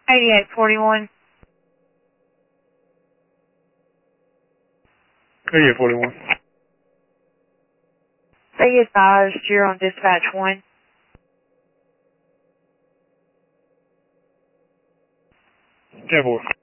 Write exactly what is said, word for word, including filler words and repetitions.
eighty-eight forty-one. eighty-eight forty-one. Be advised, you're on dispatch one. ten four.